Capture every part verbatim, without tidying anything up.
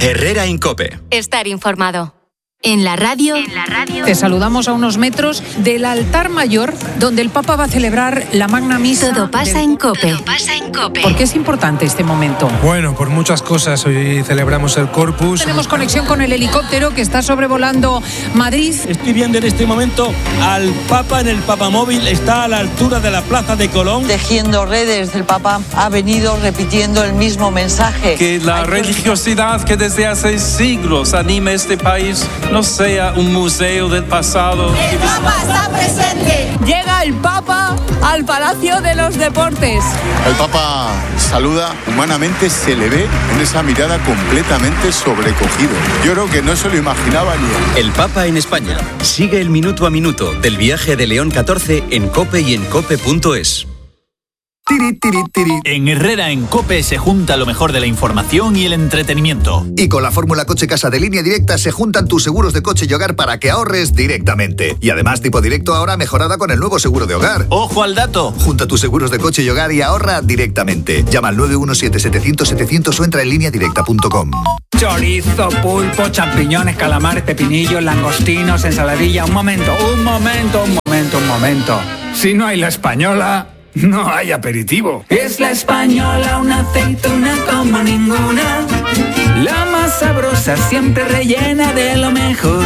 Herrera en COPE. Estar informado. En la radio. En la radio. Te saludamos a unos metros del altar mayor donde el Papa va a celebrar la Magna Misa. Todo pasa del... en COPE. Todo pasa en COPE. ¿Por qué es importante este momento? Bueno, por muchas cosas. Hoy celebramos el Corpus. Tenemos conexión con el helicóptero que está sobrevolando Madrid. Estoy viendo en este momento al Papa en el Papamóvil. Está a la altura de la Plaza de Colón. Tejiendo redes, el Papa ha venido repitiendo el mismo mensaje. Que la religiosidad que desde hace siglos anima este país no sea un museo del pasado. El Papa está presente. Llega el Papa al Palacio de los Deportes. El Papa saluda, humanamente se le ve en esa mirada completamente sobrecogido. Yo creo que no se lo imaginaba ni él. El Papa en España. Sigue el minuto a minuto del viaje de León catorce en COPE y en cope punto es. Tiri, tiri, tiri. En Herrera en COPE se junta lo mejor de la información y el entretenimiento. Y con la fórmula Coche Casa de Línea Directa se juntan tus seguros de coche y hogar para que ahorres directamente. Y además tipo directo ahora mejorada con el nuevo seguro de hogar. ¡Ojo al dato! Junta tus seguros de coche y hogar y ahorra directamente. Llama al nueve uno siete, setecientos, setecientos o entra en línea directa punto com. Chorizo, pulpo, champiñones, calamares, pepinillos, langostinos, ensaladilla. Un momento, un momento, un momento, un momento. Si no hay la española... no hay aperitivo. Es la española, una aceituna como ninguna. La más sabrosa, siempre rellena de lo mejor.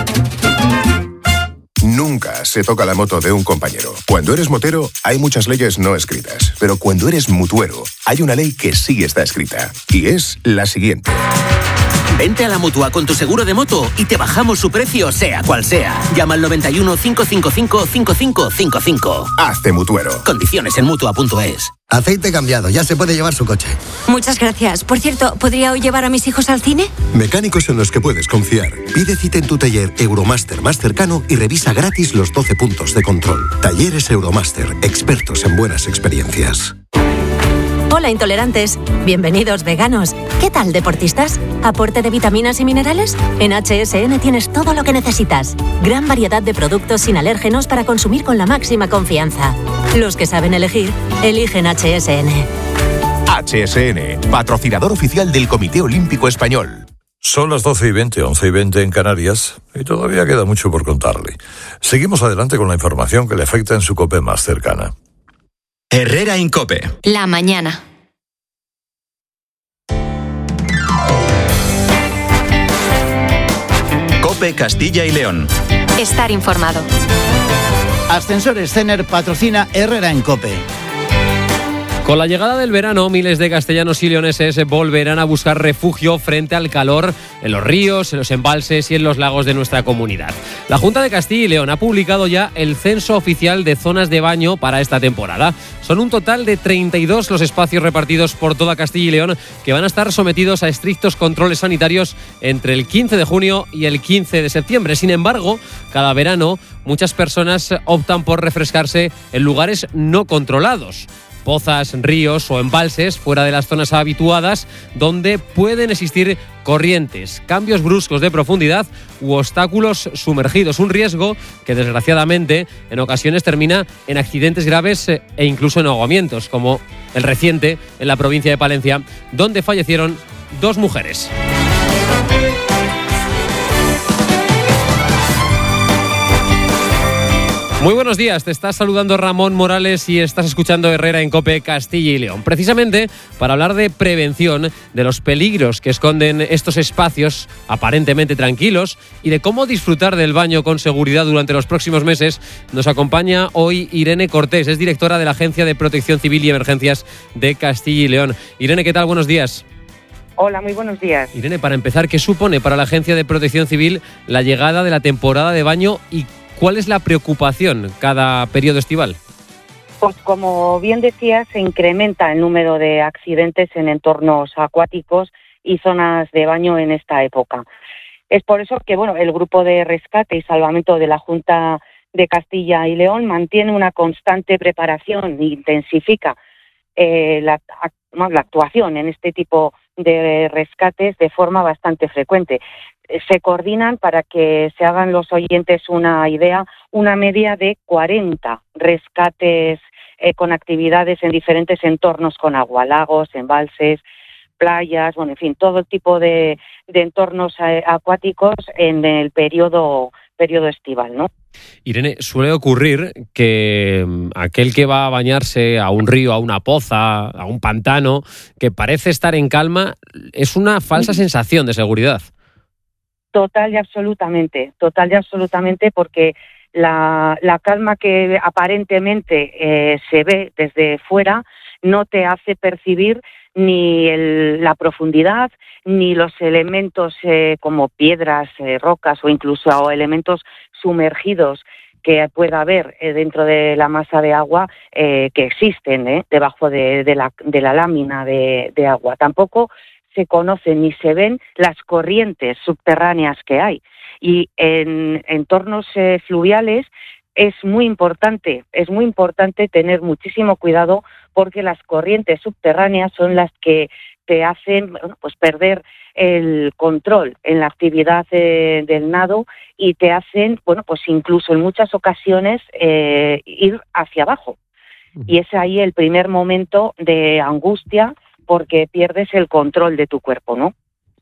Nunca se toca la moto de un compañero. Cuando eres motero, hay muchas leyes no escritas. Pero cuando eres mutuero, hay una ley que sí está escrita. Y es la siguiente. Vente a la Mutua con tu seguro de moto y te bajamos su precio, sea cual sea. Llama al noventa y uno, cinco cinco cinco, cinco cinco cinco cinco. Hazte mutuero. Condiciones en mutua punto es. Aceite cambiado, ya se puede llevar su coche. Muchas gracias. Por cierto, ¿podría hoy llevar a mis hijos al cine? Mecánicos en los que puedes confiar. Pide cita en tu taller Euromaster más cercano y revisa gratis los doce puntos de control. Talleres Euromaster, expertos en buenas experiencias. Hola intolerantes, bienvenidos veganos. ¿Qué tal deportistas? ¿Aporte de vitaminas y minerales? En H S N tienes todo lo que necesitas. Gran variedad de productos sin alérgenos para consumir con la máxima confianza. Los que saben elegir, eligen H S N. H S N, patrocinador oficial del Comité Olímpico Español. Son las doce y veinte, once y veinte en Canarias, y todavía queda mucho por contarle. Seguimos adelante con la información que le afecta en su COPE más cercana. Herrera en COPE. La mañana. COPE Castilla y León. Estar informado. Ascensores Cener patrocina Herrera en COPE. Con la llegada del verano, miles de castellanos y leoneses volverán a buscar refugio frente al calor en los ríos, en los embalses y en los lagos de nuestra comunidad. La Junta de Castilla y León ha publicado ya el censo oficial de zonas de baño para esta temporada. Son un total de treinta y dos los espacios repartidos por toda Castilla y León que van a estar sometidos a estrictos controles sanitarios entre el quince de junio y el quince de septiembre. Sin embargo, cada verano muchas personas optan por refrescarse en lugares no controlados. Pozas, ríos o embalses fuera de las zonas habituadas donde pueden existir corrientes, cambios bruscos de profundidad u obstáculos sumergidos. Un riesgo que desgraciadamente en ocasiones termina en accidentes graves e incluso en ahogamientos, como el reciente en la provincia de Palencia, donde fallecieron dos mujeres. Muy buenos días, te está saludando Ramón Morales y estás escuchando Herrera en COPE Castilla y León. Precisamente para hablar de prevención, de los peligros que esconden estos espacios aparentemente tranquilos y de cómo disfrutar del baño con seguridad durante los próximos meses, nos acompaña hoy Irene Cortés, es directora de la Agencia de Protección Civil y Emergencias de Castilla y León. Irene, ¿qué tal? Buenos días. Hola, muy buenos días. Irene, para empezar, ¿qué supone para la Agencia de Protección Civil la llegada de la temporada de baño y cuál es la preocupación cada periodo estival? Pues como bien decía, se incrementa el número de accidentes en entornos acuáticos y zonas de baño en esta época. Es por eso que bueno, el Grupo de Rescate y Salvamento de la Junta de Castilla y León mantiene una constante preparación e intensifica eh, la, la actuación en este tipo de rescates de forma bastante frecuente. Se coordinan, para que se hagan los oyentes una idea, una media de cuarenta rescates eh, con actividades en diferentes entornos con agua, lagos, embalses, playas, bueno, en fin, todo el tipo de, de entornos eh, acuáticos en el periodo, periodo estival, ¿no? Irene, suele ocurrir que aquel que va a bañarse a un río, a una poza, a un pantano, que parece estar en calma, es una falsa sensación de seguridad. Total y absolutamente, total y absolutamente, porque la, la calma que aparentemente eh, se ve desde fuera no te hace percibir ni el, la profundidad, ni los elementos eh, como piedras, eh, rocas o incluso o elementos sumergidos que pueda haber eh, dentro de la masa de agua eh, que existen eh, debajo de, de, la, de la lámina de, de agua. Tampoco se conocen ni se ven las corrientes subterráneas que hay. Y en entornos eh, fluviales es muy importante, es muy importante tener muchísimo cuidado, porque las corrientes subterráneas son las que te hacen bueno, pues perder el control en la actividad eh, del nado, y te hacen, bueno, pues incluso en muchas ocasiones eh, ir hacia abajo. Y es ahí el primer momento de angustia, porque pierdes el control de tu cuerpo, ¿no?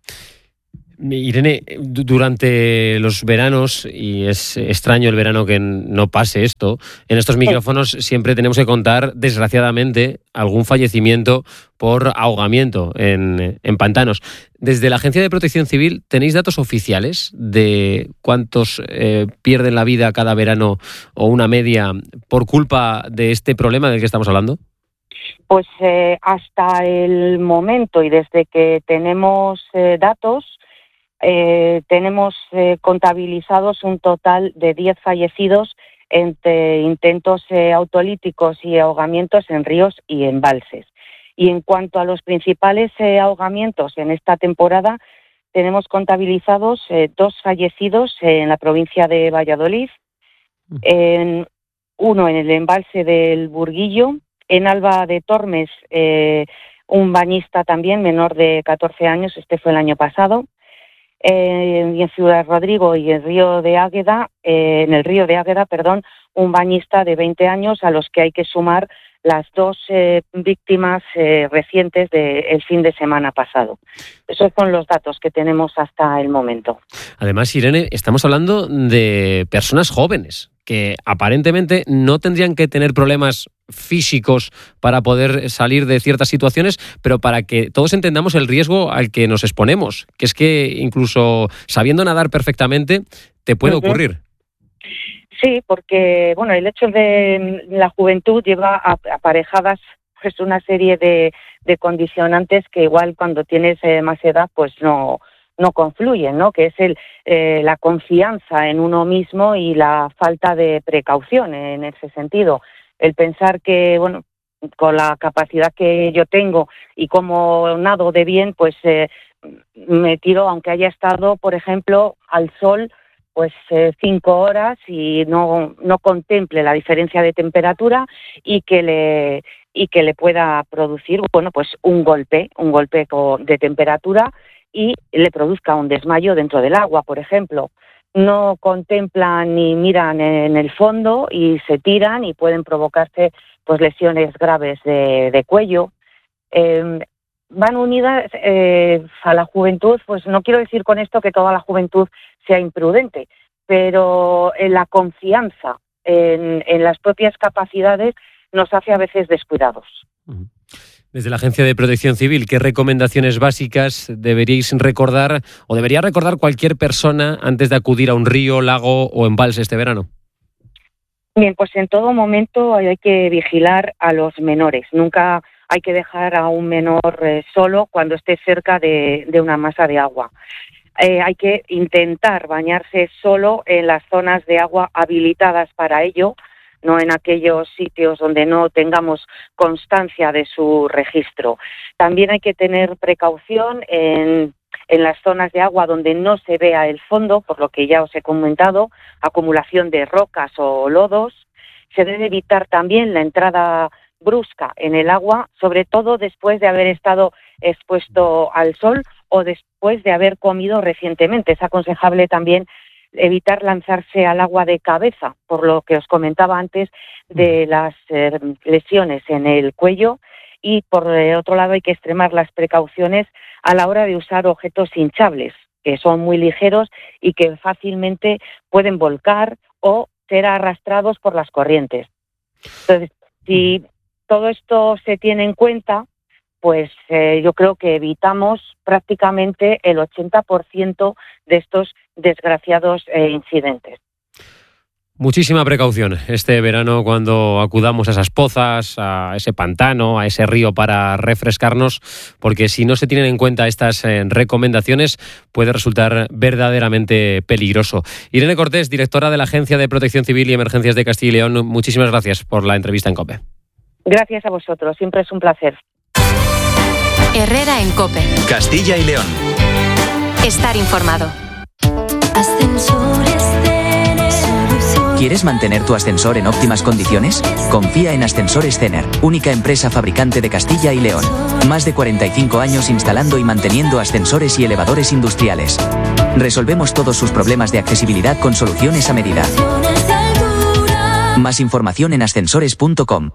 Irene, durante los veranos, y es extraño el verano que no pase esto, en estos micrófonos siempre tenemos que contar, desgraciadamente, algún fallecimiento por ahogamiento en, en pantanos. Desde la Agencia de Protección Civil, ¿tenéis datos oficiales de cuántos eh, pierden la vida cada verano o una media por culpa de este problema del que estamos hablando? Pues eh, hasta el momento, y desde que tenemos eh, datos, Eh, tenemos eh, contabilizados un total de diez fallecidos entre intentos eh, autolíticos y ahogamientos en ríos y embalses. Y en cuanto a los principales eh, ahogamientos en esta temporada, tenemos contabilizados eh, dos fallecidos en la provincia de Valladolid, en, uno en el embalse del Burguillo, en Alba de Tormes, eh, un bañista también menor de catorce años, este fue el año pasado. Eh, y en Ciudad Rodrigo y en Río de Águeda, eh, en el río de Águeda, perdón, un bañista de veinte años, a los que hay que sumar las dos eh, víctimas eh, recientes del fin de semana pasado. Esos son los datos que tenemos hasta el momento. Además, Irene, estamos hablando de personas jóvenes que aparentemente no tendrían que tener problemas físicos para poder salir de ciertas situaciones, pero para que todos entendamos el riesgo al que nos exponemos, que es que incluso sabiendo nadar perfectamente te puede uh-huh. ocurrir. Sí, porque bueno, el hecho de la juventud lleva aparejadas pues una serie de, de condicionantes que igual cuando tienes eh, más edad pues no no confluyen, ¿no? Que es el eh, la confianza en uno mismo y la falta de precaución en ese sentido. El pensar que, bueno, con la capacidad que yo tengo y como nado de bien, pues eh, me tiro, aunque haya estado, por ejemplo, al sol, pues eh, cinco horas y no no contemple la diferencia de temperatura y que le y que le pueda producir, bueno, pues un golpe, un golpe de temperatura y le produzca un desmayo dentro del agua, por ejemplo. No contemplan ni miran en el fondo y se tiran y pueden provocarse pues lesiones graves de, de cuello. Eh, van unidas eh, a la juventud, pues no quiero decir con esto que toda la juventud sea imprudente, pero en la confianza en, en las propias capacidades nos hace a veces descuidados. Desde la Agencia de Protección Civil, ¿qué recomendaciones básicas deberíais recordar o debería recordar cualquier persona antes de acudir a un río, lago o embalse este verano? Bien, pues en todo momento hay que vigilar a los menores. Nunca hay que dejar a un menor eh, solo cuando esté cerca de, de una masa de agua. Eh, hay que intentar bañarse solo en las zonas de agua habilitadas para ello, no en aquellos sitios donde no tengamos constancia de su registro. También hay que tener precaución en, en las zonas de agua donde no se vea el fondo, por lo que ya os he comentado, acumulación de rocas o lodos. Se debe evitar también la entrada brusca en el agua, sobre todo después de haber estado expuesto al sol o después de haber comido recientemente. Es aconsejable también evitar lanzarse al agua de cabeza, por lo que os comentaba antes de las eh, lesiones en el cuello, y por otro lado hay que extremar las precauciones a la hora de usar objetos hinchables, que son muy ligeros y que fácilmente pueden volcar o ser arrastrados por las corrientes. Entonces, si todo esto se tiene en cuenta, pues eh, yo creo que evitamos prácticamente el ochenta por ciento de estos desgraciados eh, incidentes. Muchísima precaución este verano cuando acudamos a esas pozas, a ese pantano, a ese río para refrescarnos, porque si no se tienen en cuenta estas eh, recomendaciones puede resultar verdaderamente peligroso. Irene Cortés, directora de la Agencia de Protección Civil y Emergencias de Castilla y León, muchísimas gracias por la entrevista en COPE. Gracias a vosotros, siempre es un placer. Herrera en COPE. Castilla y León. Estar informado. ¿Quieres mantener tu ascensor en óptimas condiciones? Confía en Ascensores Cener, única empresa fabricante de Castilla y León. Más de cuarenta y cinco años instalando y manteniendo ascensores y elevadores industriales. Resolvemos todos sus problemas de accesibilidad con soluciones a medida. Más información en ascensores punto com.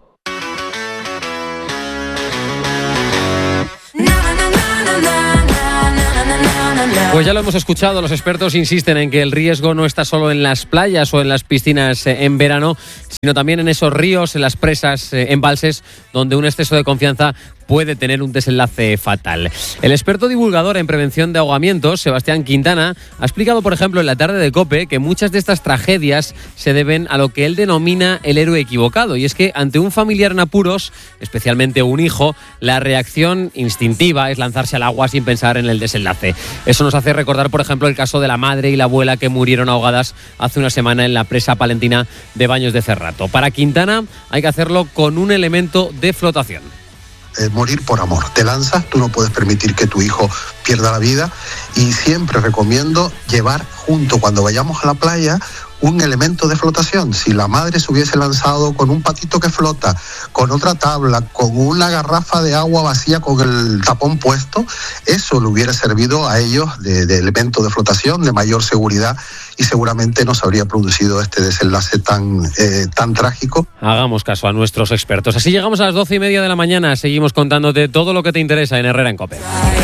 Pues ya lo hemos escuchado, los expertos insisten en que el riesgo no está solo en las playas o en las piscinas en verano, sino también en esos ríos, en las presas, embalses, donde un exceso de confianza puede tener un desenlace fatal. El experto divulgador en prevención de ahogamientos, Sebastián Quintana, ha explicado, por ejemplo, en la tarde de COPE, que muchas de estas tragedias se deben a lo que él denomina el héroe equivocado. Y es que ante un familiar en apuros, especialmente un hijo, la reacción instintiva es lanzarse al agua sin pensar en el desenlace. Eso nos hace recordar, por ejemplo, el caso de la madre y la abuela que murieron ahogadas hace una semana en la presa palentina de Baños de Cerrato. Para Quintana hay que hacerlo con un elemento de flotación. Eh, morir por amor. Te lanzas, tú no puedes permitir que tu hijo pierda la vida, y siempre recomiendo llevar junto, cuando vayamos a la playa, un elemento de flotación. Si la madre se hubiese lanzado con un patito que flota, con otra tabla, con una garrafa de agua vacía con el tapón puesto, eso le hubiera servido a ellos de, de elemento de flotación, de mayor seguridad, y seguramente no se habría producido este desenlace tan, eh, tan trágico. Hagamos caso a nuestros expertos. Así llegamos a las doce y media de la mañana. Seguimos contándote todo lo que te interesa en Herrera en COPE.